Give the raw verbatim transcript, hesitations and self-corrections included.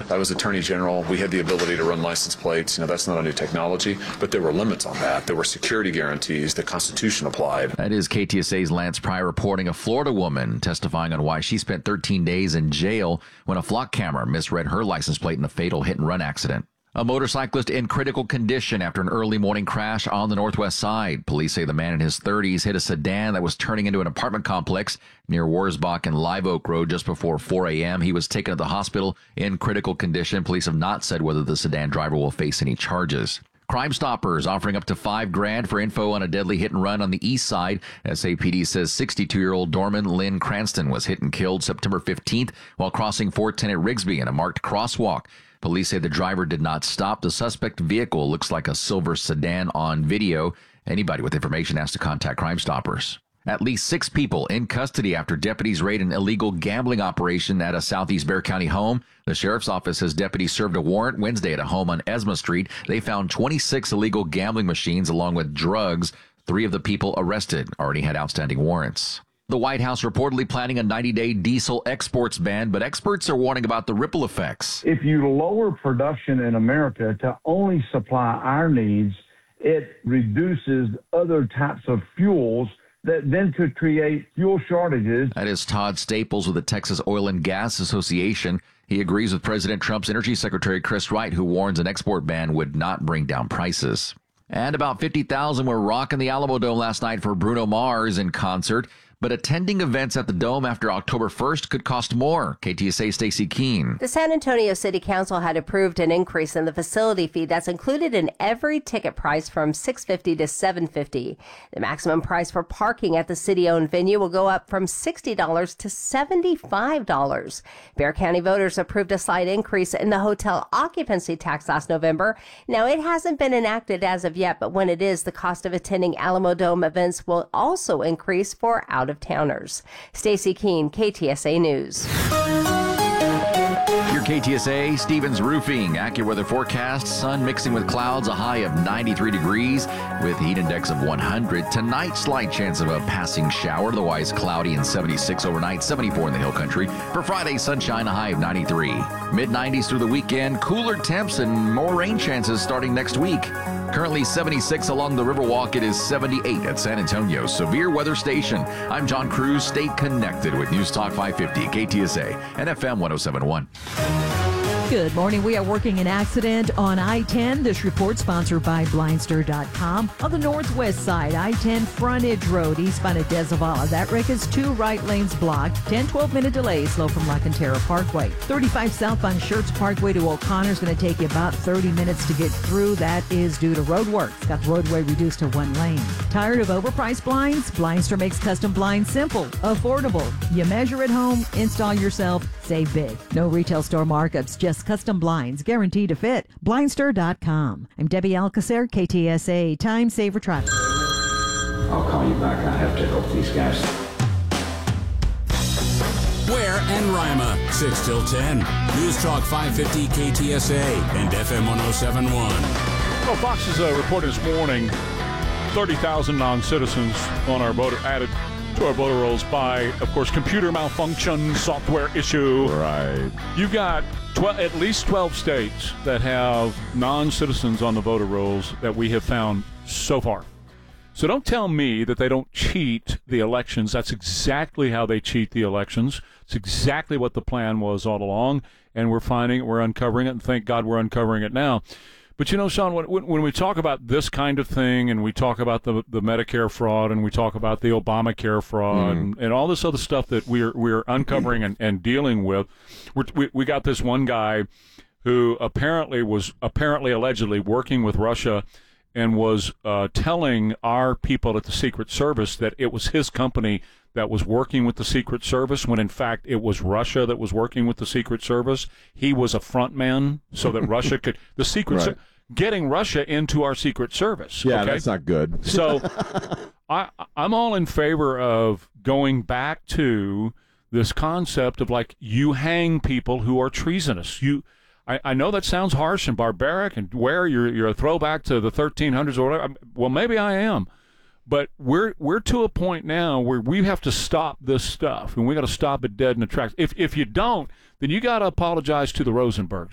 I was Attorney General. We had the ability to run license plates. You know, that's not a new technology, but there were limits on that. There were security guarantees. The Constitution applied. That is K T S A's Lance Pryor reporting. A Florida woman testifying on why she spent thirteen days in jail when a flock camera misread her license plate in a fatal hit-and-run accident. A motorcyclist in critical condition after an early morning crash on the Northwest Side. Police say the man in his thirties hit a sedan that was turning into an apartment complex near Wurzbach and Live Oak Road just before four a.m. He was taken to the hospital in critical condition. Police have not said whether the sedan driver will face any charges. Crime Stoppers offering up to five grand for info on a deadly hit and run on the east side. S A P D says sixty-two-year-old Dorman Lynn Cranston was hit and killed September fifteenth while crossing four ten at Rigsby in a marked crosswalk. Police say the driver did not stop. The suspect vehicle looks like a silver sedan on video. Anybody with information has to contact Crime Stoppers. At least six people in custody after deputies raid an illegal gambling operation at a Southeast Bexar County home. The sheriff's office says deputies served a warrant Wednesday at a home on Esma Street. They found twenty-six illegal gambling machines along with drugs. Three of the people arrested already had outstanding warrants. The White House reportedly planning a ninety-day diesel exports ban, but experts are warning about the ripple effects. If you lower production in America to only supply our needs, it reduces other types of fuels that then could create fuel shortages. That is Todd Staples with the Texas Oil and Gas Association. He agrees with President Trump's Energy Secretary Chris Wright, who warns an export ban would not bring down prices. And about fifty thousand were rocking the Alamo Dome last night for Bruno Mars in concert. But attending events at the Dome after October first could cost more. K T S A Stacey Keene. The San Antonio City Council had approved an increase in the facility fee that's included in every ticket price from six hundred fifty dollars to seven hundred fifty dollars. The maximum price for parking at the city-owned venue will go up from sixty dollars to seventy-five dollars. Bexar County voters approved a slight increase in the hotel occupancy tax last November. Now, it hasn't been enacted as of yet, but when it is, the cost of attending Alamo Dome events will also increase for out-of-towners. Stacey Keene, K T S A News. Your K T S A, Stevens Roofing. AccuWeather forecast, sun mixing with clouds, a high of ninety-three degrees with heat index of one hundred. Tonight, slight chance of a passing shower, otherwise cloudy and seventy-six overnight, seventy-four in the hill country. For Friday, sunshine, a high of ninety-three. mid nineties through the weekend, cooler temps and more rain chances starting next week. Currently seventy-six along the Riverwalk. It is seventy-eight at San Antonio Severe Weather Station. I'm John Cruz. Stay connected with News Talk five fifty, K T S A, and F M one oh seven point one. Good morning. We are working an accident on I ten. This report sponsored by Blindstar dot com. On the northwest side, I ten Frontage Road, eastbound at De Zavala. That wreck is two right lanes blocked. ten, twelve minute delay slow from La Cantera Parkway. thirty-five southbound Schertz Parkway to O'Connor is going to take you about thirty minutes to get through. That is due to road work. It's got the roadway reduced to one lane. Tired of overpriced blinds? Blindstar makes custom blinds simple, affordable. You measure at home, install yourself, save big. No retail store markups, just custom blinds guaranteed to fit. Blindstar dot com. I'm Debbie Alcacer, K T S A, Time Saver Traffic. I'll call you back. I have to help these guys. Ware and Rima, six till ten. News Talk five fifty K T S A and F M one oh seven point one. Well, Fox is uh, reporting this morning thirty thousand non-citizens on our voter added to our voter rolls by, of course, computer malfunction, software issue. Right. You got twelve, at least twelve states that have non-citizens on the voter rolls that we have found so far. So don't tell me that they don't cheat the elections. That's exactly how they cheat the elections. It's exactly what the plan was all along, and we're finding it, we're uncovering it, and thank God we're uncovering it now. But, you know, Sean, when, when we talk about this kind of thing and we talk about the the Medicare fraud and we talk about the Obamacare fraud mm. and, and all this other stuff that we're we're uncovering and, and dealing with, we're, we we got this one guy who apparently was apparently allegedly working with Russia and was uh, telling our people at the Secret Service that it was his company that was working with the Secret Service when, in fact, it was Russia that was working with the Secret Service. He was a front man so that Russia could – the Secret right. Service – getting Russia into our Secret Service. Yeah, okay? That's not good. So I, I'm all in favor of going back to this concept of, like, you hang people who are treasonous. You – I, I know that sounds harsh and barbaric and where you're you're a throwback to the thirteen hundreds or whatever. Well, maybe I am. But we're we're to a point now where we have to stop this stuff, and we got to stop it dead in the tracks. If if you don't, then you got to apologize to the Rosenbergs.